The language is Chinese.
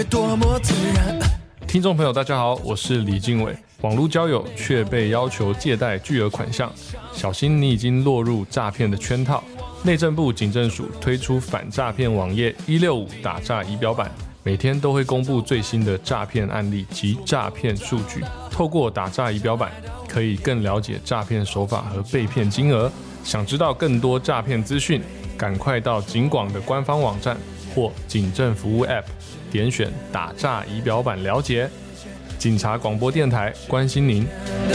多么自然。 听众朋友大家好，我是李经纬。网络交友却被要求借贷巨额款项，小心你已经落入诈骗的圈套。内政部警政署推出反诈骗网页165打诈仪表板，每天都会公布最新的诈骗案例及诈骗数据。透过打诈仪表板，可以更了解诈骗手法和被骗金额。想知道更多诈骗资讯，赶快到警广的官方网站或警政服务 App 点选打诈仪表板了解。警察广播电台关心您。